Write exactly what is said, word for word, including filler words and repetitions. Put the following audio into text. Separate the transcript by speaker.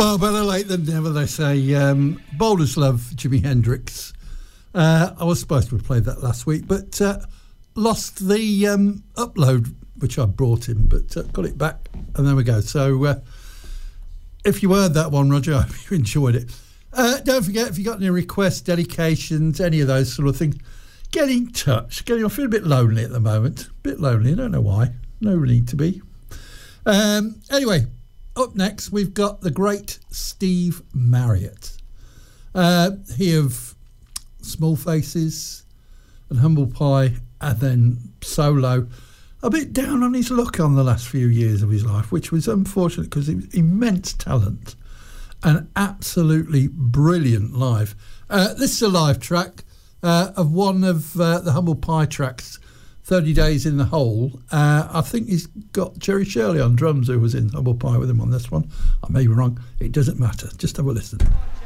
Speaker 1: Well, better late than never, they say. Um, Boulders love Jimi Hendrix. Uh, I was supposed to have played that last week, but uh, lost the um, upload, which I brought in, but uh, got it back, and there we go. So uh, if you heard that one, Roger, I hope you enjoyed it. Uh, don't forget, if you've got any requests, dedications, any of those sort of things, get in touch. Get, I feel a bit lonely at the moment. A bit lonely, I don't know why. No need to be. Um, anyway, up next, we've got the great Steve Marriott. Uh, he of Small Faces and Humble Pie, and then solo. A bit down on his luck on the last few years of his life, which was unfortunate because he was immense talent and absolutely brilliant live. Uh, this is a live track uh, of one of uh, the Humble Pie tracks, thirty days in the Hole. Uh, I think he's got Jerry Shirley on drums, who was in Humble Pie with him on this one. I may be wrong. It doesn't matter. Just have a listen.